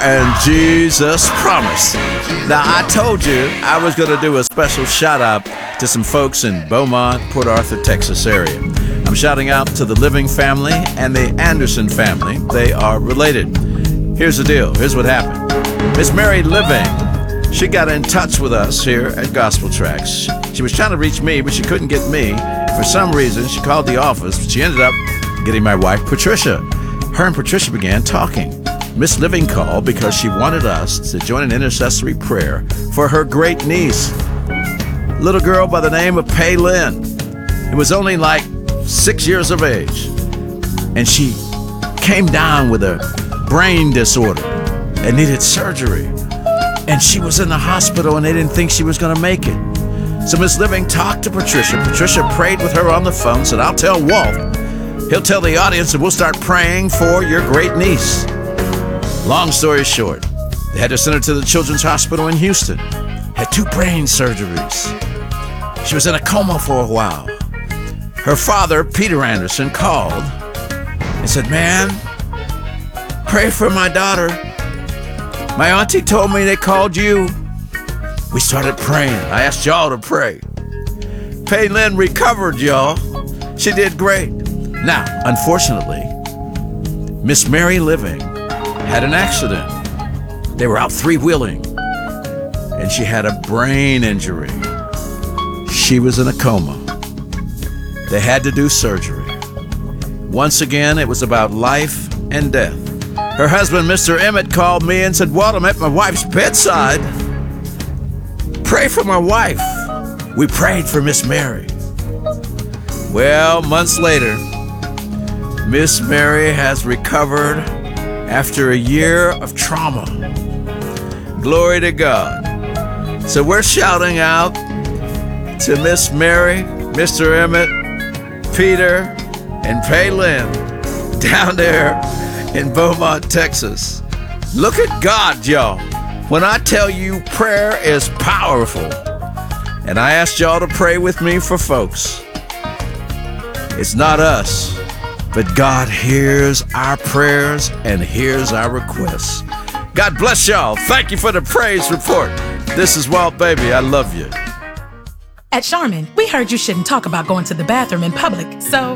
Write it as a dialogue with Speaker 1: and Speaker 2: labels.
Speaker 1: and Jesus Promise. Now, I told you I was going to do a special shout out to some folks in Beaumont, Port Arthur, Texas area. I'm shouting out to the Living family and the Anderson family. They are related. Here's the deal. Here's what happened. Miss Mary Living, she got in touch with us here at Gospel Tracks. She was trying to reach me, but she couldn't get me. For some reason, she called the office, but she ended up getting my wife, Patricia. Her and Patricia began talking. Miss Living called because she wanted us to join an intercessory prayer for her great niece, little girl by the name of Pei Lynn. It was only like 6 years of age, and she came down with a brain disorder and needed surgery. And she was in the hospital, and they didn't think she was going to make it. So Miss Living talked to Patricia. Patricia prayed with her on the phone, said, "I'll tell Walt. He'll tell the audience, and we'll start praying for your great niece." Long story short, they had to send her to the Children's Hospital in Houston. Had 2 brain surgeries. She was in a coma for a while. Her father, Peter Anderson, called and said, "Man, pray for my daughter. My auntie told me they called you." We started praying. I asked y'all to pray. Pei Lynn recovered, y'all. She did great. Now, unfortunately, Miss Mary Living had an accident. They were out 3-wheeling, and she had a brain injury. She was in a coma. They had to do surgery. Once again, it was about life and death. Her husband, Mr. Emmett, called me and said, "Walt, I'm at my wife's bedside. Pray for my wife." We prayed for Miss Mary. Well, months later, Miss Mary has recovered after a year of trauma. Glory to God. So we're shouting out to Miss Mary, Mr. Emmett, Peter, and Pei Lynn down there in Beaumont, Texas. Look at God, y'all. When I tell you prayer is powerful, and I asked y'all to pray with me for folks. It's not us, but God hears our prayers and hears our requests. God bless y'all. Thank you for the praise report. This is Walt Baby. I love you.
Speaker 2: At Charmin, we heard you shouldn't talk about going to the bathroom in public, so